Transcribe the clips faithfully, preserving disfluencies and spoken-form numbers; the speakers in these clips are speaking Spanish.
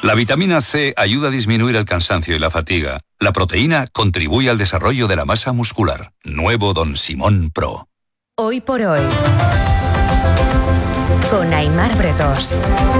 La vitamina C ayuda a disminuir el cansancio y la fatiga. La proteína contribuye al desarrollo de la masa muscular. Nuevo Don Simón Pro. Hoy por hoy, con Aimar Bretos.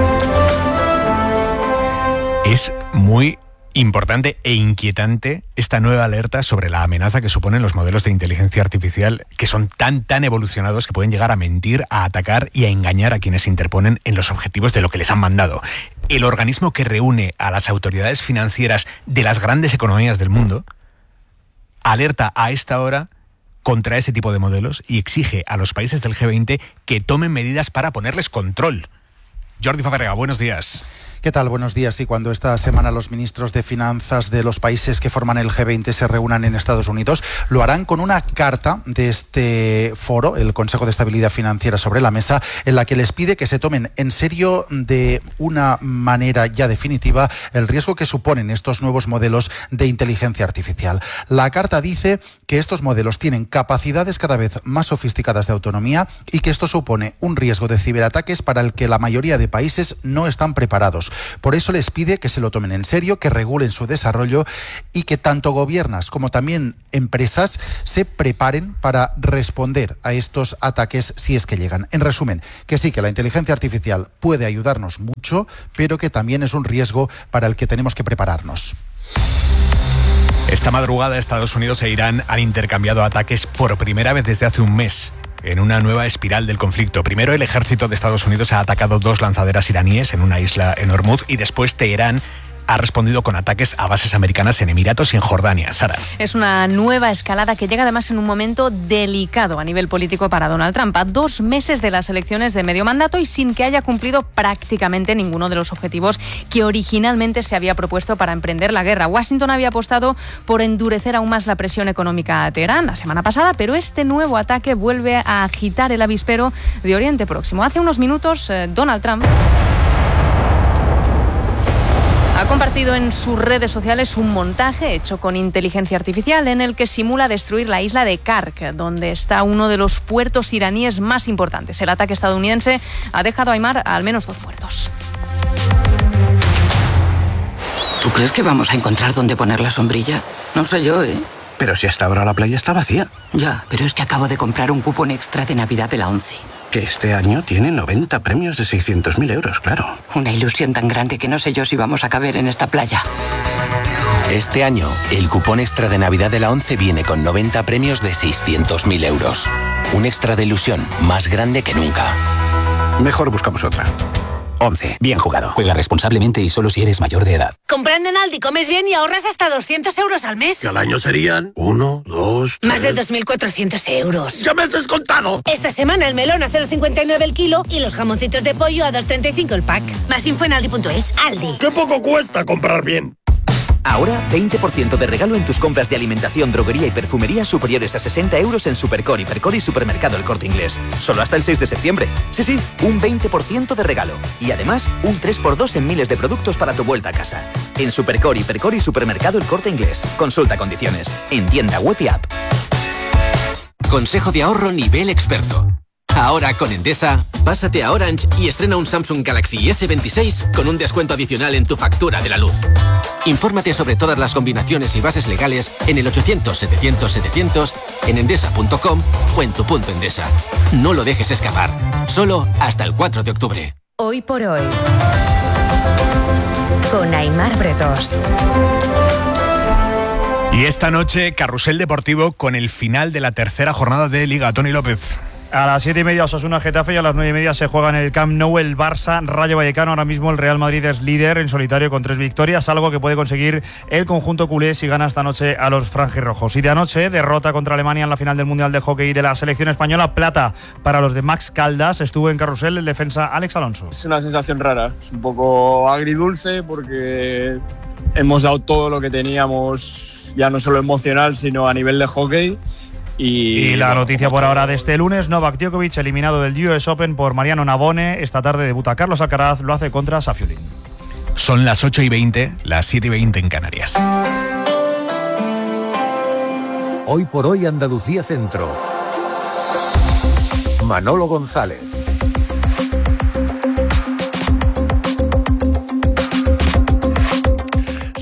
Es muy importante e inquietante esta nueva alerta sobre la amenaza que suponen los modelos de inteligencia artificial, que son tan tan evolucionados que pueden llegar a mentir, a atacar y a engañar a quienes se interponen en los objetivos de lo que les han mandado. El organismo que reúne a las autoridades financieras de las grandes economías del mundo alerta a esta hora contra ese tipo de modelos y exige a los países del G veinte que tomen medidas para ponerles control. Jordi Fabrega, buenos días. ¿Qué tal? Buenos días. Y cuando esta semana los ministros de finanzas de los países que forman el G veinte se reúnan en Estados Unidos, lo harán con una carta de este foro, el Consejo de Estabilidad Financiera, sobre la mesa, en la que les pide que se tomen en serio de una manera ya definitiva el riesgo que suponen estos nuevos modelos de inteligencia artificial. La carta dice que estos modelos tienen capacidades cada vez más sofisticadas de autonomía y que esto supone un riesgo de ciberataques para el que la mayoría de países no están preparados. Por eso les pide que se lo tomen en serio, que regulen su desarrollo y que tanto gobiernos como también empresas se preparen para responder a estos ataques si es que llegan. En resumen, que sí, que la inteligencia artificial puede ayudarnos mucho, pero que también es un riesgo para el que tenemos que prepararnos. Esta madrugada Estados Unidos e Irán han intercambiado ataques por primera vez desde hace un mes, en una nueva espiral del conflicto. Primero, el ejército de Estados Unidos ha atacado dos lanzaderas iraníes en una isla en Hormuz y después Teherán ha respondido con ataques a bases americanas en Emiratos y en Jordania. Sara. Es una nueva escalada que llega además en un momento delicado a nivel político para Donald Trump, a dos meses de las elecciones de medio mandato y sin que haya cumplido prácticamente ninguno de los objetivos que originalmente se había propuesto para emprender la guerra. Washington había apostado por endurecer aún más la presión económica a Teherán la semana pasada, pero este nuevo ataque vuelve a agitar el avispero de Oriente Próximo. Hace unos minutos, eh, Donald Trump ha compartido en sus redes sociales un montaje hecho con inteligencia artificial en el que simula destruir la isla de Kark, donde está uno de los puertos iraníes más importantes. El ataque estadounidense ha dejado a Aimar al menos dos muertos. ¿Tú crees que vamos a encontrar dónde poner la sombrilla? No sé yo, ¿eh? Pero si hasta ahora la playa está vacía. Ya, pero es que acabo de comprar un cupón extra de Navidad de la ONCE. Que este año tiene noventa premios de seiscientos mil euros, claro. Una ilusión tan grande que no sé yo si vamos a caber en esta playa. Este año, el cupón extra de Navidad de la ONCE viene con noventa premios de seiscientos mil euros. Un extra de ilusión más grande que nunca. Mejor buscamos otra. ONCE. Bien jugado. Juega responsablemente y solo si eres mayor de edad. Comprando en Aldi comes bien y ahorras hasta doscientos euros al mes. Que al año serían uno, dos, tres... Más de dos mil cuatrocientos euros. ¡Ya me has descontado! Esta semana el melón a cero coma cincuenta y nueve el kilo y los jamoncitos de pollo a dos coma treinta y cinco el pack. Más info en aldi punto es. Aldi. ¡Qué poco cuesta comprar bien! Ahora, veinte por ciento de regalo en tus compras de alimentación, droguería y perfumería superiores a sesenta euros en Supercore, Hipercore y Supermercado El Corte Inglés. Solo hasta el seis de septiembre. Sí, sí, un veinte por ciento de regalo. Y además, un tres por dos en miles de productos para tu vuelta a casa. En Supercore, Hipercore y Supermercado El Corte Inglés. Consulta condiciones. En tienda web y app. Consejo de ahorro nivel experto. Ahora con Endesa, pásate a Orange y estrena un Samsung Galaxy ese veintiséis con un descuento adicional en tu factura de la luz. Infórmate sobre todas las combinaciones y bases legales en el ochocientos, setecientos, setecientos, en endesa punto com o en tu punto Endesa. No lo dejes escapar. Solo hasta el cuatro de octubre. Hoy por hoy, con Aimar Bretos. Y esta noche, carrusel deportivo con el final de la tercera jornada de Liga. Tony López. A las siete y media Osasuna Getafe y a las nueve y media se juega en el Camp Nou el Barça Rayo Vallecano. Ahora mismo el Real Madrid es líder en solitario con tres victorias, algo que puede conseguir el conjunto culé si gana esta noche a los franjirrojos. Y de anoche, derrota contra Alemania en la final del Mundial de Hockey de la selección española, plata para los de Max Caldas. Estuvo en carrusel el defensa Alex Alonso. Es una sensación rara, es un poco agridulce porque hemos dado todo lo que teníamos, ya no solo emocional sino a nivel de hockey. Y, y la noticia por ahora de este lunes, Novak Djokovic eliminado del U S Open por Mariano Navone. Esta tarde debuta Carlos Alcaraz, lo hace contra Safiulin. Son las ocho y veinte, las siete y veinte en Canarias. Hoy por hoy Andalucía Centro. Manolo González.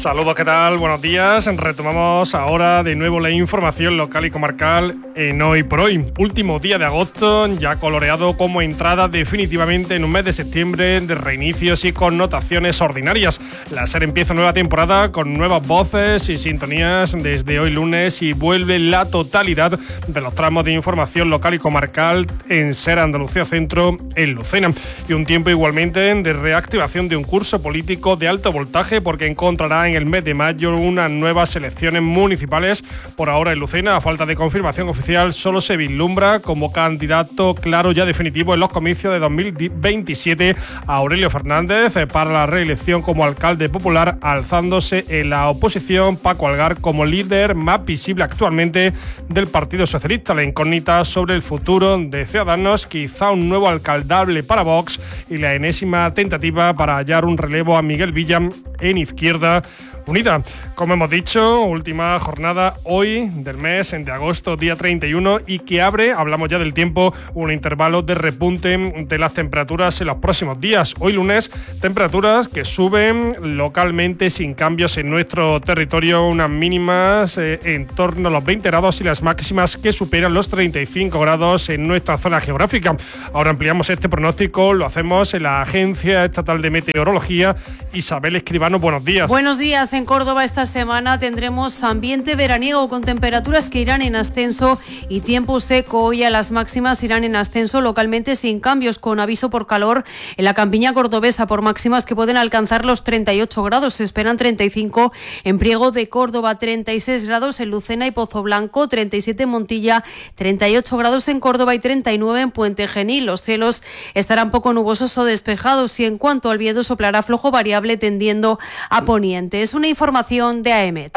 Saludos, ¿qué tal? Buenos días. Retomamos ahora de nuevo la información local y comarcal en Hoy por Hoy. Último día de agosto, ya coloreado como entrada definitivamente en un mes de septiembre de reinicios y connotaciones ordinarias. La SER empieza nueva temporada con nuevas voces y sintonías desde hoy lunes y vuelve la totalidad de los tramos de información local y comarcal en SER Andalucía Centro en Lucena. Y un tiempo igualmente de reactivación de un curso político de alto voltaje porque encontrará en el mes de mayo unas nuevas elecciones municipales. Por ahora en Lucena, a falta de confirmación oficial, solo se vislumbra como candidato claro ya definitivo en los comicios de dos mil veintisiete a Aurelio Fernández para la reelección como alcalde popular, alzándose en la oposición Paco Algar como líder más visible actualmente del Partido Socialista. La incógnita sobre el futuro de Ciudadanos, quizá un nuevo alcaldable para Vox y la enésima tentativa para hallar un relevo a Miguel Villa en Izquierda Unida. Como hemos dicho, última jornada hoy del mes de agosto, día treinta y uno, y que abre, hablamos ya del tiempo, un intervalo de repunte de las temperaturas en los próximos días. Hoy lunes, temperaturas que suben localmente sin cambios en nuestro territorio, unas mínimas eh, en torno a los veinte grados y las máximas que superan los treinta y cinco grados en nuestra zona geográfica. Ahora ampliamos este pronóstico, lo hacemos en la Agencia Estatal de Meteorología. Isabel Escribano, buenos días. Buenos días. En Córdoba esta semana tendremos ambiente veraniego con temperaturas que irán en ascenso y tiempo seco. Hoy a las máximas irán en ascenso localmente sin cambios, con aviso por calor en la campiña cordobesa por máximas que pueden alcanzar los treinta y ocho grados. Se esperan treinta y cinco en Priego de Córdoba, treinta y seis grados en Lucena y Pozo Blanco, treinta y siete en Montilla, treinta y ocho grados en Córdoba y treinta y nueve en Puente Genil. Los cielos estarán poco nubosos o despejados y en cuanto al viento soplará flojo variable tendiendo a poniente. Es una información de AEMET.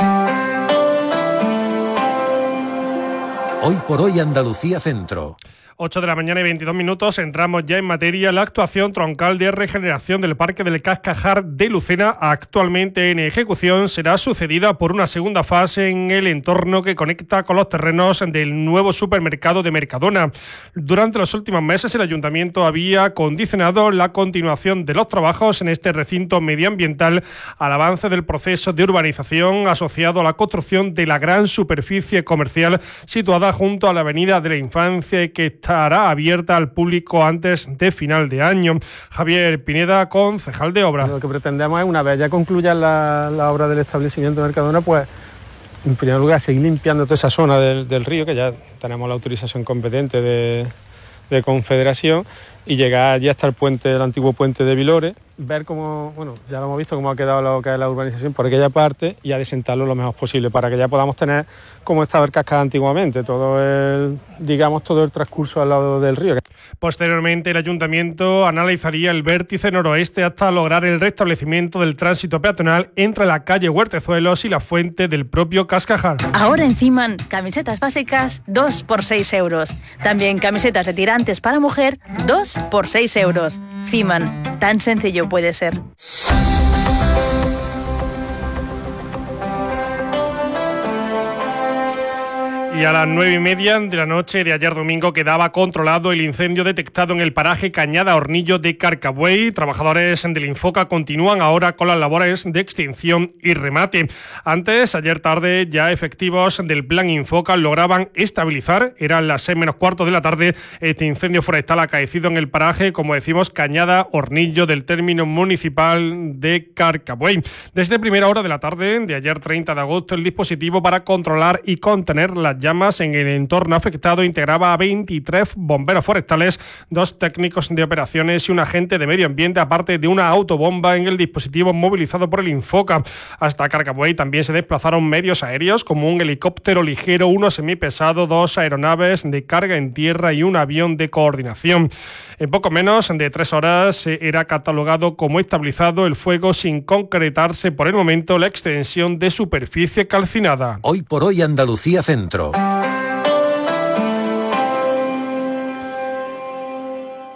Hoy por hoy Andalucía Centro. ocho de la mañana y veintidós minutos, entramos ya en materia. La actuación troncal de regeneración del Parque del Cascajar de Lucena, actualmente en ejecución, será sucedida por una segunda fase en el entorno que conecta con los terrenos del nuevo supermercado de Mercadona. Durante los últimos meses, el Ayuntamiento había condicionado la continuación de los trabajos en este recinto medioambiental al avance del proceso de urbanización asociado a la construcción de la gran superficie comercial situada junto a la Avenida de la Infancia y que está estará abierta al público antes de final de año. Javier Pineda, concejal de obras. Lo que pretendemos es, una vez ya concluya la, la obra del establecimiento de Mercadona, pues en primer lugar seguir limpiando toda esa zona del, del río, que ya tenemos la autorización competente de, de Confederación, y llegar ya hasta el puente, el antiguo puente de Vilores, ver cómo, bueno, ya lo hemos visto, cómo ha quedado lo que es la urbanización por aquella parte y a desentarlo lo mejor posible para que ya podamos tener como estaba el cascada antiguamente, todo el, digamos, todo el transcurso al lado del río. Posteriormente, el Ayuntamiento analizaría el vértice noroeste hasta lograr el restablecimiento del tránsito peatonal entre la calle Huertezuelos y la fuente del propio Cascajar. Ahora en Ciman, camisetas básicas dos por seis euros. También camisetas de tirantes para mujer dos por seis euros. Ciman, tan sencillo puede ser. Y a las nueve y media de la noche de ayer domingo quedaba controlado el incendio detectado en el paraje Cañada Hornillo de Carcabuey. Trabajadores del Infoca continúan ahora con las labores de extinción y remate. Antes, ayer tarde, ya efectivos del Plan Infoca lograban estabilizar, eran las seis menos cuarto de la tarde, este incendio forestal acaecido en el paraje, como decimos, Cañada Hornillo del término municipal de Carcabuey. Desde primera hora de la tarde de ayer treinta de agosto, el dispositivo para controlar y contener las llamas en el entorno afectado integraba a veintitrés bomberos forestales, dos técnicos de operaciones y un agente de medio ambiente, aparte de una autobomba en el dispositivo movilizado por el Infoca. Hasta Carcabuey también se desplazaron medios aéreos como un helicóptero ligero, uno semipesado, dos aeronaves de carga en tierra y un avión de coordinación. En poco menos de tres horas era catalogado como estabilizado el fuego, sin concretarse por el momento la extensión de superficie calcinada. Hoy por hoy Andalucía Centro.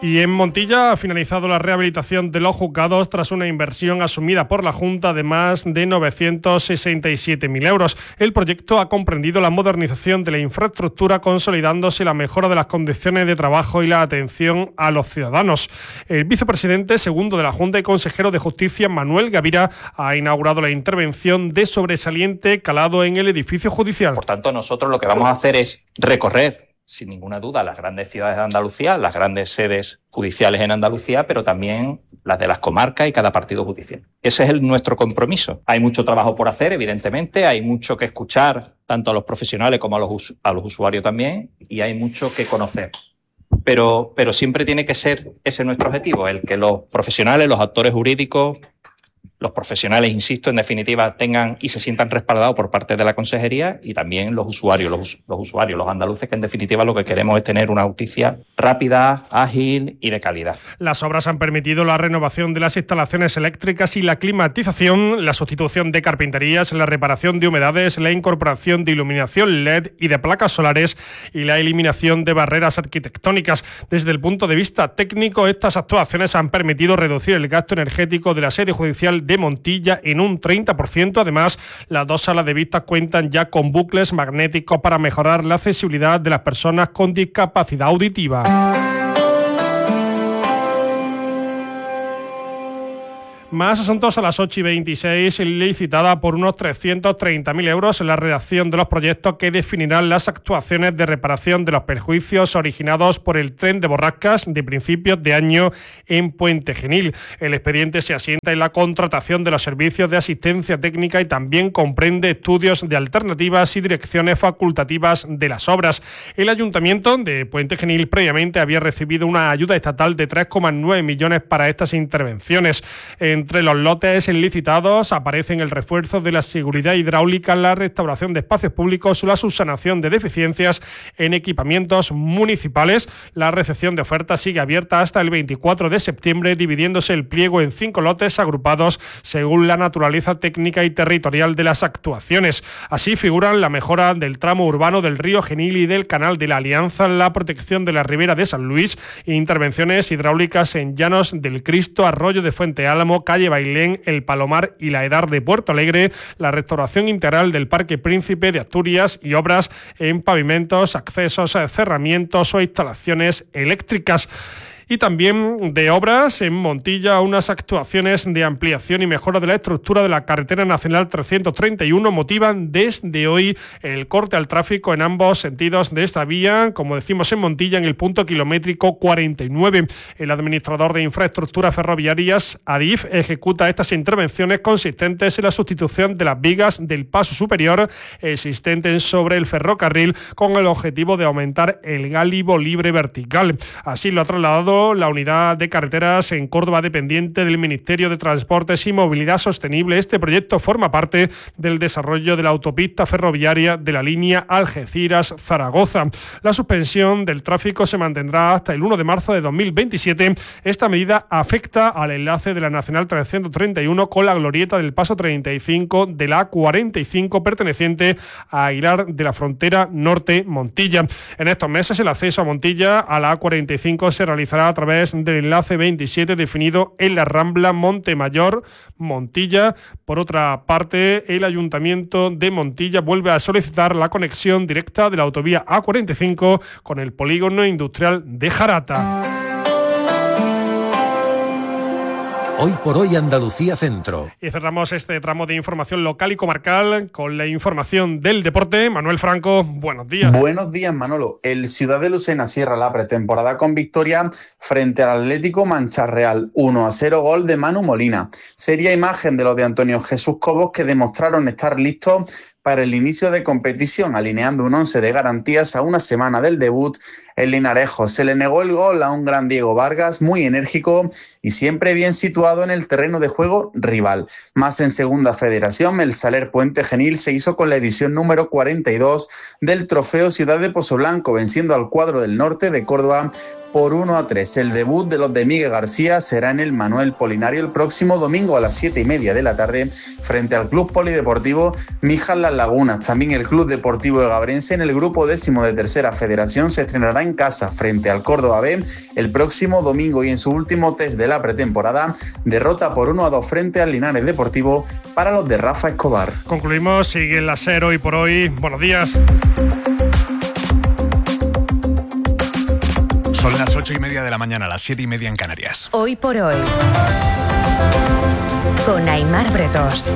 Y en Montilla ha finalizado la rehabilitación de los juzgados tras una inversión asumida por la Junta de más de novecientos sesenta y siete mil euros. El proyecto ha comprendido la modernización de la infraestructura, consolidándose la mejora de las condiciones de trabajo y la atención a los ciudadanos. El vicepresidente segundo de la Junta y consejero de Justicia, Manuel Gavira, ha inaugurado la intervención de sobresaliente calado en el edificio judicial. Por tanto, nosotros lo que vamos a hacer es recorrer, sin ninguna duda, las grandes ciudades de Andalucía, las grandes sedes judiciales en Andalucía, pero también las de las comarcas y cada partido judicial. Ese es el, nuestro compromiso. Hay mucho trabajo por hacer, evidentemente, hay mucho que escuchar, tanto a los profesionales como a los, a los usuarios también, y hay mucho que conocer. Pero, pero siempre tiene que ser ese nuestro objetivo, el que los profesionales, los actores jurídicos, los profesionales, insisto, en definitiva, tengan y se sientan respaldados por parte de la Consejería, y también los usuarios, los, los usuarios, los andaluces, que en definitiva lo que queremos es tener una justicia rápida, ágil y de calidad. Las obras han permitido la renovación de las instalaciones eléctricas y la climatización, la sustitución de carpinterías, la reparación de humedades, la incorporación de iluminación L E D y de placas solares y la eliminación de barreras arquitectónicas. Desde el punto de vista técnico, estas actuaciones han permitido reducir el gasto energético de la sede judicial de Montilla en un treinta por ciento. Además, las dos salas de vistas cuentan ya con bucles magnéticos para mejorar la accesibilidad de las personas con discapacidad auditiva. Más asuntos a las ocho y veintiséis, licitada por unos trescientos treinta mil euros en la redacción de los proyectos que definirán las actuaciones de reparación de los perjuicios originados por el tren de borrascas de principios de año en Puente Genil. El expediente se asienta en la contratación de los servicios de asistencia técnica y también comprende estudios de alternativas y direcciones facultativas de las obras. El Ayuntamiento de Puente Genil previamente había recibido una ayuda estatal de tres coma nueve millones para estas intervenciones. En Entre los lotes licitados aparecen el refuerzo de la seguridad hidráulica, la restauración de espacios públicos o la subsanación de deficiencias en equipamientos municipales. La recepción de ofertas sigue abierta hasta el veinticuatro de septiembre, dividiéndose el pliego en cinco lotes agrupados según la naturaleza técnica y territorial de las actuaciones. Así figuran la mejora del tramo urbano del río Genil y del Canal de la Alianza, la protección de la ribera de San Luis, intervenciones hidráulicas en Llanos del Cristo, Arroyo de Fuente Álamo, Calle Bailén, El Palomar y la Edar de Puerto Alegre, la restauración integral del Parque Príncipe de Asturias y obras en pavimentos, accesos, cerramientos o instalaciones eléctricas. Y también de obras en Montilla, unas actuaciones de ampliación y mejora de la estructura de la carretera nacional trescientos treinta y uno motivan desde hoy el corte al tráfico en ambos sentidos de esta vía, como decimos en Montilla, en el punto kilométrico cuarenta y nueve. El administrador de infraestructuras ferroviarias, Adif, ejecuta estas intervenciones consistentes en la sustitución de las vigas del paso superior existentes sobre el ferrocarril con el objetivo de aumentar el gálibo libre vertical. Así lo ha trasladado la unidad de carreteras en Córdoba dependiente del Ministerio de Transportes y Movilidad Sostenible. Este proyecto forma parte del desarrollo de la autopista ferroviaria de la línea Algeciras-Zaragoza. La suspensión del tráfico se mantendrá hasta el uno de marzo de dos mil veintisiete. Esta medida afecta al enlace de la Nacional trescientos treinta y uno con la glorieta del Paso treinta y cinco de la A cuarenta y cinco perteneciente a Aguilar de la Frontera Norte Montilla. En estos meses el acceso a Montilla a la A cuarenta y cinco se realizará a través del enlace veintisiete definido en la Rambla Montemayor Montilla. Por otra parte, el Ayuntamiento de Montilla vuelve a solicitar la conexión directa de la autovía A cuarenta y cinco con el polígono industrial de Jarata. Hoy por hoy Andalucía Centro. Y cerramos este tramo de información local y comarcal con la información del deporte. Manuel Franco, buenos días. Buenos días, Manolo. El Ciudad de Lucena cierra la pretemporada con victoria frente al Atlético Mancharreal. uno a cero, gol de Manu Molina. Seria imagen de los de Antonio Jesús Cobos, que demostraron estar listos para el inicio de competición, alineando un once de garantías a una semana del debut en Linarejo. Se le negó el gol a un gran Diego Vargas, muy enérgico y siempre bien situado en el terreno de juego rival. Más en Segunda Federación, el Saler Puente Genil se hizo con la edición número cuarenta y dos del Trofeo Ciudad de Pozoblanco, venciendo al cuadro del norte de Córdoba por uno a tres. El debut de los de Miguel García será en el Manuel Polinario el próximo domingo a las siete y media de la tarde frente al Club Polideportivo Mijas Las Lagunas. También el Club Deportivo de Gabrense en el grupo décimo de Tercera Federación se estrenará en casa frente al Córdoba B el próximo domingo y en su último test de la pretemporada derrota por uno a dos frente al Linares Deportivo para los de Rafa Escobar. Concluimos, sigue el SER hoy por hoy. Buenos días. Son las ocho y media de la mañana, las siete y media en Canarias. Hoy por hoy, con Aimar Bretos.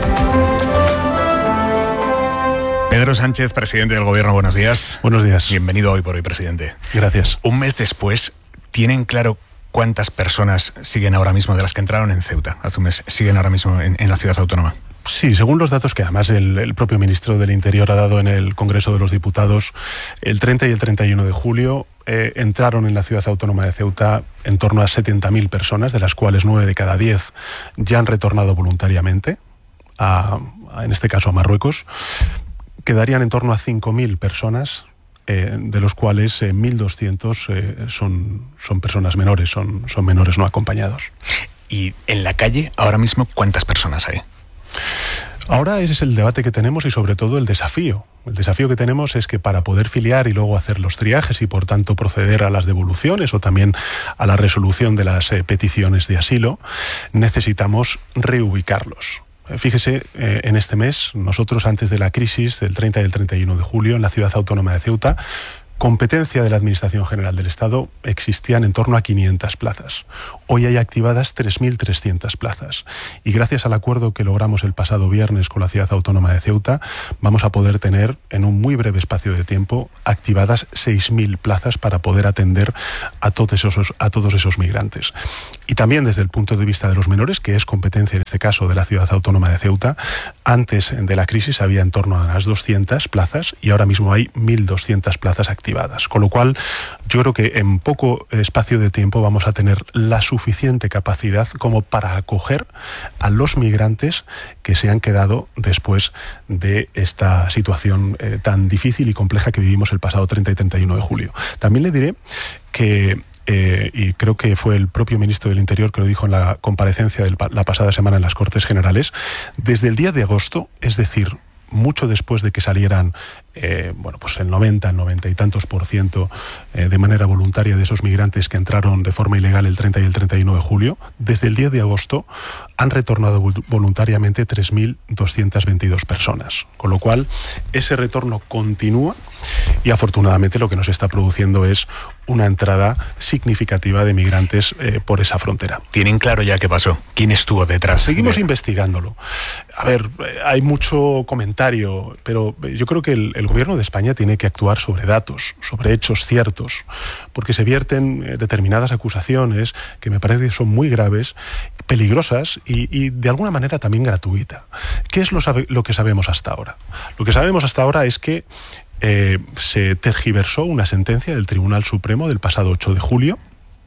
Pedro Sánchez, presidente del Gobierno, buenos días. Buenos días. Bienvenido Hoy por Hoy, presidente. Gracias. Un mes después, ¿tienen claro cuántas personas siguen ahora mismo, de las que entraron en Ceuta hace un mes, siguen ahora mismo en, en la ciudad autónoma? Sí, según los datos que además el, el propio ministro del Interior ha dado en el Congreso de los Diputados, el treinta y el treinta y uno de julio eh, entraron en la ciudad autónoma de Ceuta en torno a setenta mil personas, de las cuales nueve de cada diez ya han retornado voluntariamente, a, a, en este caso a Marruecos. Quedarían en torno a cinco mil personas, eh, de los cuales eh, mil doscientos eh, son, son personas menores, son, son menores no acompañados. ¿Y en la calle ahora mismo cuántas personas hay? Ahora ese es el debate que tenemos y sobre todo el desafío. El desafío que tenemos es que para poder filiar y luego hacer los triajes y por tanto proceder a las devoluciones o también a la resolución de las eh, peticiones de asilo, necesitamos reubicarlos. Fíjese, eh, en este mes, nosotros antes de la crisis del treinta y el treinta y uno de julio, en la ciudad autónoma de Ceuta, competencia de la Administración General del Estado, existían en torno a quinientas plazas. Hoy hay activadas tres mil trescientas plazas. Y gracias al acuerdo que logramos el pasado viernes con la Ciudad Autónoma de Ceuta, vamos a poder tener, en un muy breve espacio de tiempo, activadas seis mil plazas para poder atender a todos esos, a todos esos migrantes. Y también desde el punto de vista de los menores, que es competencia en este caso de la Ciudad Autónoma de Ceuta, antes de la crisis había en torno a unas doscientas plazas y ahora mismo hay mil doscientas plazas activadas. Con lo cual, yo creo que en poco espacio de tiempo vamos a tener la suficiente capacidad como para acoger a los migrantes que se han quedado después de esta situación eh, tan difícil y compleja que vivimos el pasado treinta y treinta y uno de julio. También le diré que Eh, y creo que fue el propio ministro del Interior que lo dijo en la comparecencia de la pasada semana en las Cortes Generales, desde el día de agosto, es decir, mucho después de que salieran eh, bueno, pues el noventa, el noventa y tantos por ciento eh, de manera voluntaria de esos migrantes que entraron de forma ilegal el treinta y el treinta y uno de julio, desde el día de agosto han retornado voluntariamente tres mil doscientas veintidós personas. Con lo cual, ese retorno continúa y afortunadamente lo que nos está produciendo es una entrada significativa de migrantes eh, por esa frontera. ¿Tienen claro ya qué pasó? ¿Quién estuvo detrás? Seguimos de... investigándolo. A ver, hay mucho comentario, pero yo creo que el, el gobierno de España tiene que actuar sobre datos, sobre hechos ciertos, porque se vierten eh, determinadas acusaciones que me parece que son muy graves, peligrosas y, y de alguna manera también gratuita. ¿Qué es lo, sabe, lo que sabemos hasta ahora? Lo que sabemos hasta ahora es que Eh, se tergiversó una sentencia del Tribunal Supremo del pasado ocho de julio,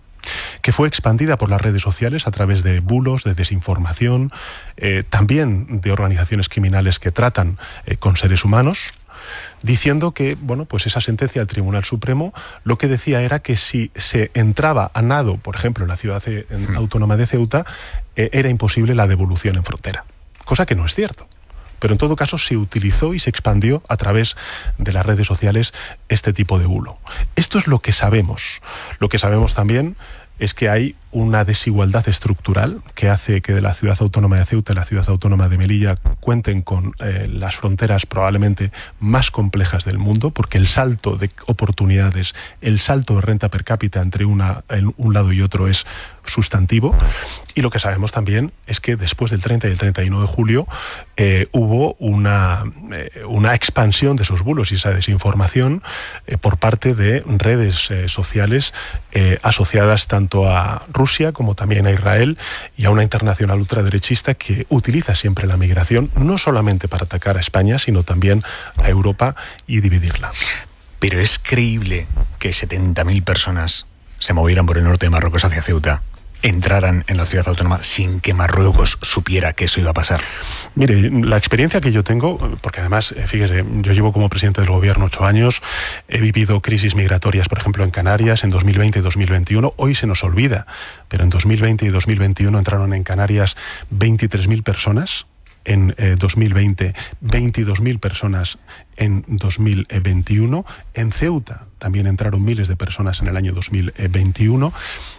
que fue expandida por las redes sociales a través de bulos, de desinformación, eh, también de organizaciones criminales que tratan eh, con seres humanos, diciendo que, bueno, pues esa sentencia del Tribunal Supremo lo que decía era que si se entraba a nado, por ejemplo, en la ciudad de, en autónoma de Ceuta, eh, era imposible la devolución en frontera, cosa que no es cierto. Pero en todo caso se utilizó y se expandió a través de las redes sociales este tipo de bulo. Esto es lo que sabemos. Lo que sabemos también es que hay una desigualdad estructural que hace que de la ciudad autónoma de Ceuta y la ciudad autónoma de Melilla cuenten con eh, las fronteras probablemente más complejas del mundo, porque el salto de oportunidades, el salto de renta per cápita entre una, en un lado y otro es sustantivo. Y lo que sabemos también es que después del treinta y el treinta y uno de julio eh, hubo una, eh, una expansión de esos bulos y esa desinformación eh, por parte de redes eh, sociales eh, asociadas tanto a Rusia como también a Israel y a una internacional ultraderechista que utiliza siempre la migración no solamente para atacar a España, sino también a Europa y dividirla. Pero es creíble que setenta mil personas se movieran por el norte de Marruecos hacia Ceuta entraran en la ciudad autónoma sin que Marruecos supiera que eso iba a pasar? Mire, la experiencia que yo tengo, porque además, fíjese, yo llevo como presidente del gobierno ocho años, he vivido crisis migratorias, por ejemplo, en Canarias en dos mil veinte y dos mil veintiuno, hoy se nos olvida, pero en dos mil veinte y dos mil veintiuno entraron en Canarias veintitrés mil personas, en eh, dos mil veinte, veintidós mil personas en dos mil veintiuno, en Ceuta también entraron miles de personas en el año dos mil veintiuno,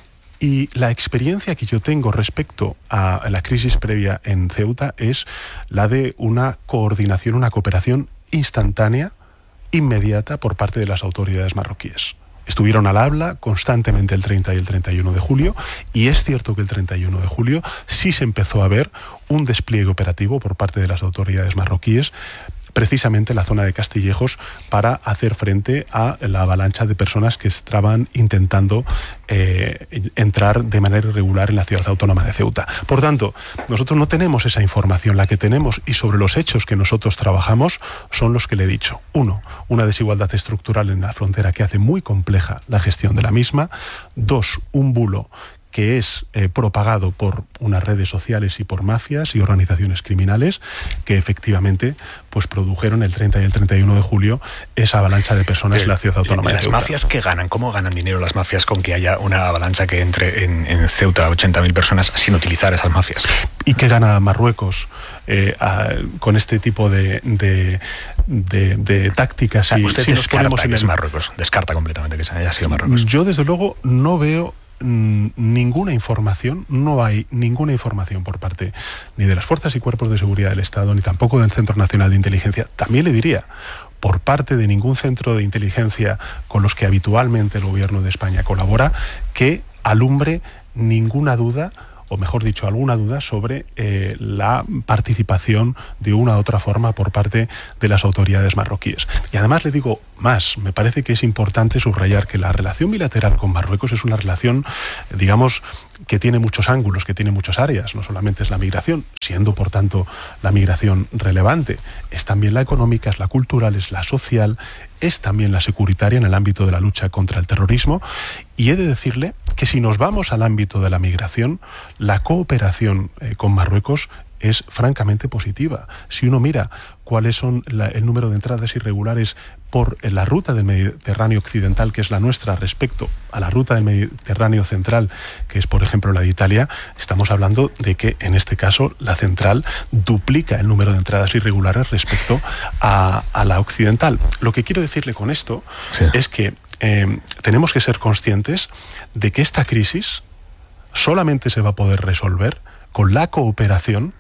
y la experiencia que yo tengo respecto a la crisis previa en Ceuta es la de una coordinación, una cooperación instantánea, inmediata por parte de las autoridades marroquíes. Estuvieron al habla constantemente el treinta y el treinta y uno de julio, y es cierto que el treinta y uno de julio sí se empezó a ver un despliegue operativo por parte de las autoridades marroquíes, precisamente en la zona de Castillejos, para hacer frente a la avalancha de personas que estaban intentando eh, entrar de manera irregular en la ciudad autónoma de Ceuta. Por tanto, nosotros no tenemos esa información. La que tenemos, y sobre los hechos que nosotros trabajamos, son los que le he dicho. Uno, una desigualdad estructural en la frontera que hace muy compleja la gestión de la misma. Dos, un bulo que es eh, propagado por unas redes sociales y por mafias y organizaciones criminales que efectivamente pues produjeron el treinta y el treinta y uno de julio esa avalancha de personas Pero, en la ciudad autónoma de Ceuta. ¿Las mafias qué ganan? ¿Cómo ganan dinero las mafias con que haya una avalancha que entre en, en Ceuta ochenta mil personas sin utilizar esas mafias? ¿Y qué gana Marruecos eh, a, con este tipo de, de, de, de tácticas? O sea, usted si descarta nos que en es el... Marruecos, descarta completamente que haya sido Marruecos. Yo desde luego no veo ninguna información, no hay ninguna información por parte ni de las fuerzas y cuerpos de seguridad del Estado, ni tampoco del Centro Nacional de Inteligencia, también le diría, por parte de ningún centro de inteligencia con los que habitualmente el gobierno de España colabora, que alumbre ninguna duda, o mejor dicho, alguna duda sobre eh, la participación de una u otra forma por parte de las autoridades marroquíes. Y además le digo más, me parece que es importante subrayar que la relación bilateral con Marruecos es una relación, digamos, que tiene muchos ángulos, que tiene muchas áreas. No solamente es la migración, siendo por tanto la migración relevante, es también la económica, es la cultural, es la social, es también la securitaria en el ámbito de la lucha contra el terrorismo. Y he de decirle que si nos vamos al ámbito de la migración, la cooperación eh, con Marruecos es francamente positiva. Si uno mira cuáles son la, el número de entradas irregulares por la ruta del Mediterráneo occidental, que es la nuestra, respecto a la ruta del Mediterráneo central, que es, por ejemplo, la de Italia, estamos hablando de que, en este caso, la central duplica el número de entradas irregulares respecto a, a la occidental. Lo que quiero decirle con esto sí. es que eh, tenemos que ser conscientes de que esta crisis solamente se va a poder resolver con la cooperación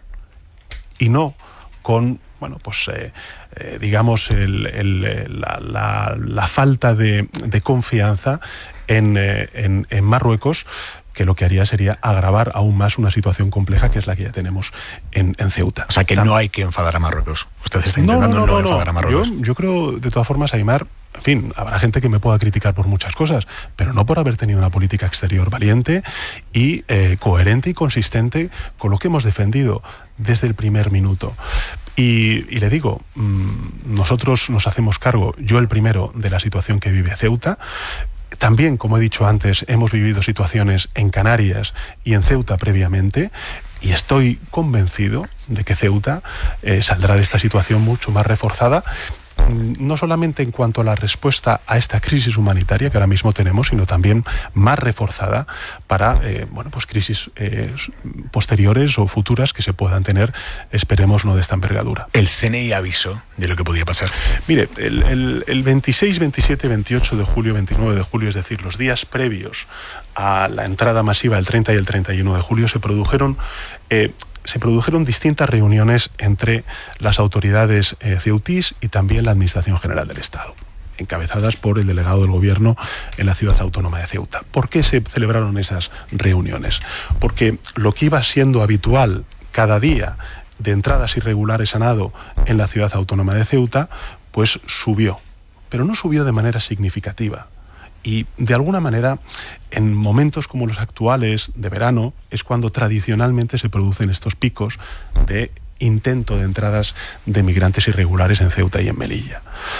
y no con, bueno, pues eh, eh, digamos, el, el, la, la, la falta de, de confianza en, eh, en, en Marruecos, que lo que haría sería agravar aún más una situación compleja que es la que ya tenemos en, en Ceuta. O sea, que no hay que enfadar a Marruecos. Usted está intentando no, no, no, no, no enfadar a Marruecos. Yo, yo creo, de todas formas, Aimar, en fin, habrá gente que me pueda criticar por muchas cosas, pero no por haber tenido una política exterior valiente y eh, coherente y consistente con lo que hemos defendido desde el primer minuto. Y, y le digo, mmm, nosotros nos hacemos cargo, yo el primero, de la situación que vive Ceuta. También, como he dicho antes, hemos vivido situaciones en Canarias y en Ceuta previamente, y estoy convencido de que Ceuta eh, saldrá de esta situación mucho más reforzada, no solamente en cuanto a la respuesta a esta crisis humanitaria que ahora mismo tenemos, sino también más reforzada para eh, bueno, pues crisis eh, posteriores o futuras que se puedan tener, esperemos no de esta envergadura. ¿El C N I avisó de lo que podía pasar? Mire, el, el, el veintiséis, veintisiete, veintiocho de julio, veintinueve de julio, es decir, los días previos a la entrada masiva del treinta y el treinta y uno de julio, se produjeron... Eh, se produjeron distintas reuniones entre las autoridades eh, ceutís y también la Administración General del Estado, encabezadas por el delegado del Gobierno en la ciudad autónoma de Ceuta. ¿Por qué se celebraron esas reuniones? Porque lo que iba siendo habitual cada día de entradas irregulares a nado en la ciudad autónoma de Ceuta, pues subió, pero no subió de manera significativa. Y de alguna manera, en momentos como los actuales de verano, es cuando tradicionalmente se producen estos picos de intento de entradas de migrantes irregulares en Ceuta y en Melilla.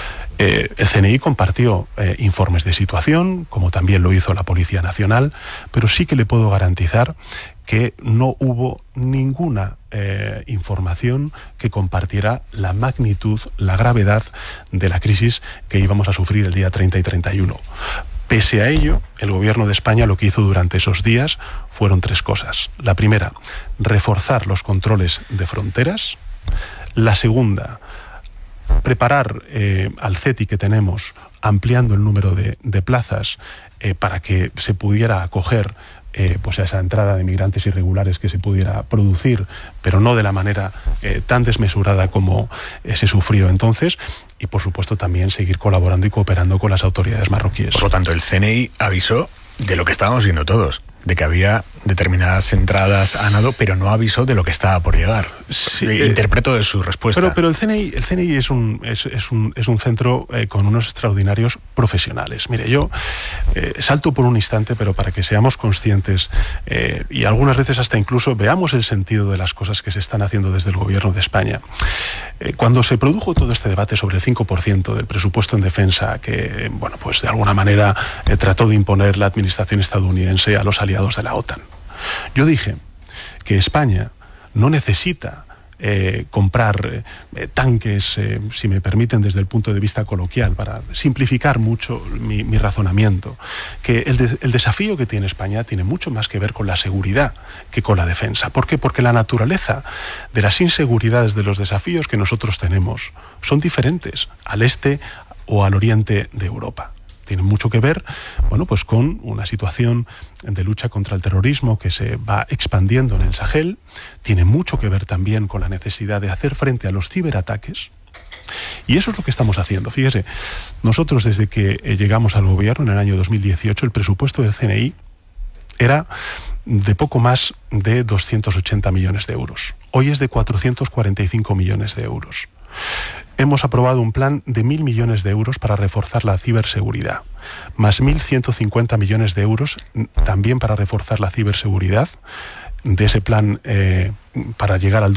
Eh, el C N I compartió eh, informes de situación, como también lo hizo la Policía Nacional, pero sí que le puedo garantizar que no hubo ninguna eh, información que compartiera la magnitud, la gravedad de la crisis que íbamos a sufrir el día treinta y treinta y uno. Pese a ello, el Gobierno de España lo que hizo durante esos días fueron tres cosas. La primera, reforzar los controles de fronteras. La segunda, preparar eh, al C E T I que tenemos, ampliando el número de, de plazas eh, para que se pudiera acoger Eh, pues a esa entrada de migrantes irregulares que se pudiera producir, pero no de la manera eh, tan desmesurada como eh, se sufrió entonces, y por supuesto también seguir colaborando y cooperando con las autoridades marroquíes. Por lo tanto, el C N I avisó de lo que estábamos viendo todos, de que había determinadas entradas a nado, pero no avisó de lo que estaba por llegar. Sí, interpreto de su respuesta. Pero, pero el C N I, el C N I es un, es, es un, es un centro eh, con unos extraordinarios profesionales. Mire, yo eh, salto por un instante, pero para que seamos conscientes eh, y algunas veces hasta incluso veamos el sentido de las cosas que se están haciendo desde el Gobierno de España. Eh, cuando se produjo todo este debate sobre el cinco por ciento del presupuesto en defensa que, bueno, pues de alguna manera eh, trató de imponer la administración estadounidense a los aliados de la OTAN, yo dije que España no necesita eh, comprar eh, tanques, eh, si me permiten desde el punto de vista coloquial, para simplificar mucho mi, mi razonamiento, que el, de, el desafío que tiene España tiene mucho más que ver con la seguridad que con la defensa. ¿Por qué? Porque la naturaleza de las inseguridades, de los desafíos que nosotros tenemos, son diferentes al este o al oriente de Europa. Tiene mucho que ver, bueno, pues con una situación de lucha contra el terrorismo que se va expandiendo en el Sahel. Tiene mucho que ver también con la necesidad de hacer frente a los ciberataques. Y eso es lo que estamos haciendo. Fíjese, nosotros desde que llegamos al gobierno en el año dos mil dieciocho, el presupuesto del C N I era de poco más de doscientos ochenta millones de euros. Hoy es de cuatrocientos cuarenta y cinco millones de euros. Hemos aprobado un plan de mil millones de euros para reforzar la ciberseguridad, más mil ciento cincuenta millones de euros también para reforzar la ciberseguridad, de ese plan eh, para llegar al